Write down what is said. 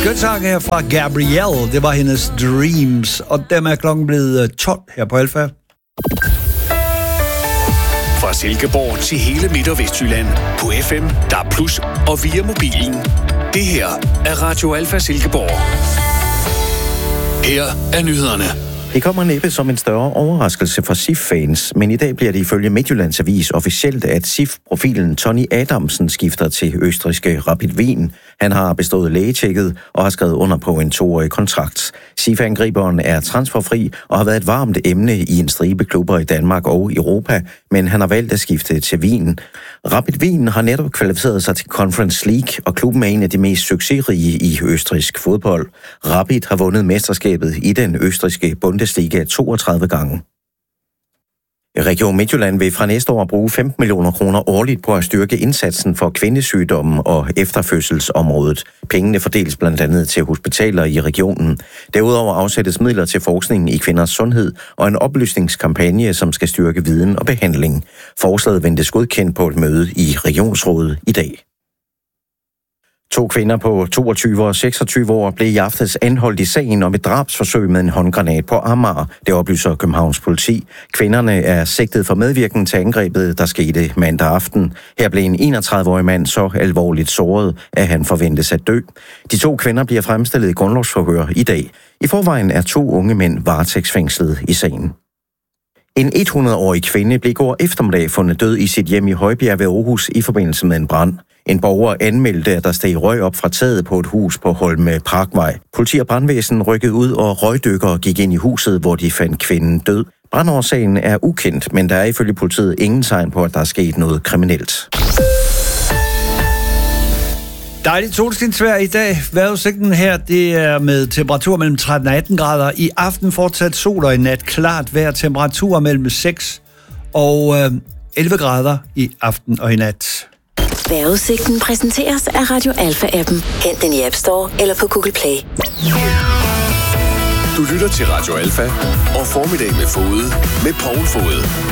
Skøn sang her fra Gabrielle. Det var hendes Dreams. Og dem er klokken blevet 12 her på Alfa. Fra Silkeborg til hele Midt- og Vestjylland. På FM, DAB+, og via mobilen. Det her er Radio Alfa Silkeborg. Her er nyhederne. Det kommer næppe som en større overraskelse for SIF-fans, men i dag bliver det ifølge Midtjyllands Avis officielt, at SIF-profilen Tony Adamsen skifter til østrigske Rapid Wien. Han har bestået lægetjekket og har skrevet under på en 2-årig kontrakt. SIF-angriberen er transferfri og har været et varmt emne i en stribe klubber i Danmark og Europa, men han har valgt at skifte til Wien. Rapid Wien har netop kvalificeret sig til Conference League, og klubben er en af de mest succesrige i østrigsk fodbold. Rapid har vundet mesterskabet i den østrigske Bundesliga 32 gange. Region Midtjylland vil fra næste år bruge 15 millioner kroner årligt på at styrke indsatsen for kvindesygdomme og efterfødselsområdet. Pengene fordeles blandt andet til hospitaler i regionen. Derudover afsættes midler til forskning i kvinders sundhed og en oplysningskampagne, som skal styrke viden og behandling. Forslaget ventes godkendt på et møde i regionsrådet i dag. 2 kvinder på 22 og 26 år blev i aftes anholdt i sagen om et drabsforsøg med en håndgranat på Amager. Det oplyser Københavns politi. Kvinderne er sigtet for medvirken til angrebet, der skete mandag aften. Her blev en 31-årig mand så alvorligt såret, at han forventes at dø. De 2 kvinder bliver fremstillet i grundlovsforhør i dag. I forvejen er 2 unge mænd varetægtsfængslet i sagen. En 100-årig kvinde blev i går eftermiddag fundet død i sit hjem i Højbjerg ved Aarhus i forbindelse med en brand. En borger anmeldte, at der steg røg op fra taget på et hus på Holme Parkvej. Politi og brandvæsen rykkede ud, og røgdykkere gik ind i huset, hvor de fandt kvinden død. Brandårsagen er ukendt, men der er ifølge politiet ingen tegn på, at der er sket noget kriminelt. Dejligt solskinsvejr i dag. Vejrudsigten her, det er med temperatur mellem 13 og 18 grader. I aften fortsat sol, og i nat klart vejr. Temperatur mellem 6 og 11 grader i aften og i nat. Vejrudsigten præsenteres af Radio Alfa-appen. Hent den i App Store eller på Google Play. Du lytter til Radio Alfa og Formiddag med Fode med Poul Fode.